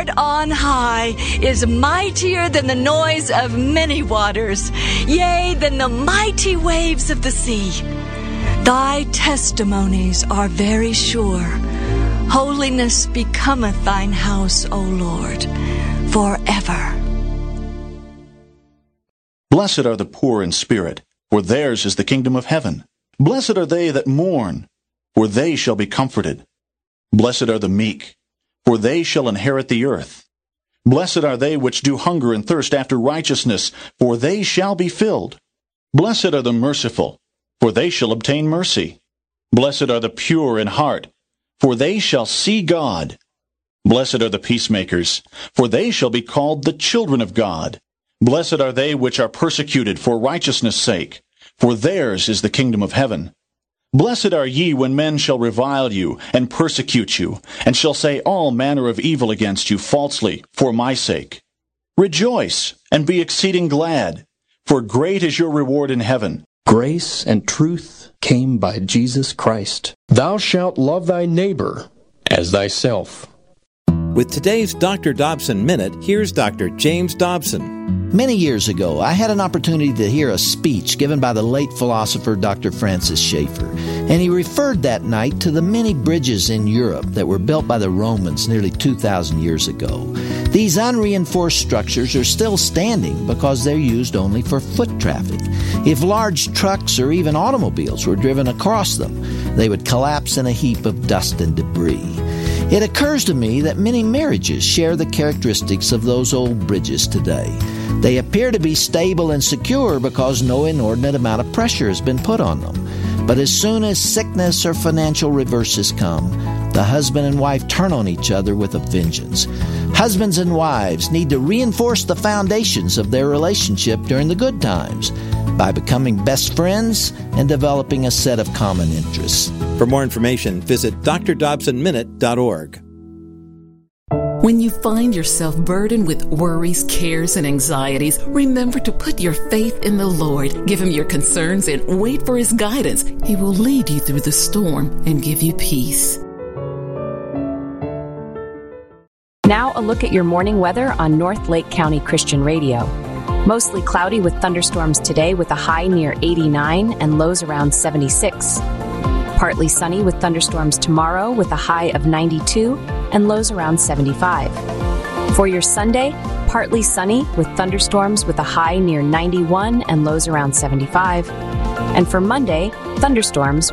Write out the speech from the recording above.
Lord on high is mightier than the noise of many waters, yea, than the mighty waves of the sea. Thy testimonies are very sure. Holiness becometh thine house, O Lord, forever. Blessed are the poor in spirit, for theirs is the kingdom of heaven. Blessed are they that mourn, for they shall be comforted. Blessed are the meek, for they shall inherit the earth. Blessed are they which do hunger and thirst after righteousness, for they shall be filled. Blessed are the merciful, for they shall obtain mercy. Blessed are the pure in heart, for they shall see God. Blessed are the peacemakers, for they shall be called the children of God. Blessed are they which are persecuted for righteousness' sake, for theirs is the kingdom of heaven. Blessed are ye when men shall revile you, and persecute you, and shall say all manner of evil against you falsely for my sake. Rejoice, and be exceeding glad, for great is your reward in heaven. Grace and truth came by Jesus Christ. Thou shalt love thy neighbor as thyself. With today's Dr. Dobson Minute, here's Dr. James Dobson. Many years ago, I had an opportunity to hear a speech given by the late philosopher Dr. Francis Schaeffer, and he referred that night to the many bridges in Europe that were built by the Romans nearly 2,000 years ago. These unreinforced structures are still standing because they're used only for foot traffic. If large trucks or even automobiles were driven across them, they would collapse in a heap of dust and debris. It occurs to me that many marriages share the characteristics of those old bridges today. They appear to be stable and secure because no inordinate amount of pressure has been put on them. But as soon as sickness or financial reverses come, the husband and wife turn on each other with a vengeance. Husbands and wives need to reinforce the foundations of their relationship during the good times by becoming best friends and developing a set of common interests. For more information, visit drdobsonminute.org. When you find yourself burdened with worries, cares, and anxieties, remember to put your faith in the Lord. Give Him your concerns and wait for His guidance. He will lead you through the storm and give you peace. Now a look at your morning weather on North Lake County Christian Radio. Mostly cloudy with thunderstorms today with a high near 89 and lows around 76. Partly sunny with thunderstorms tomorrow with a high of 92 and lows around 75. For your Sunday, partly sunny with thunderstorms with a high near 91 and lows around 75. And for Monday, thunderstorms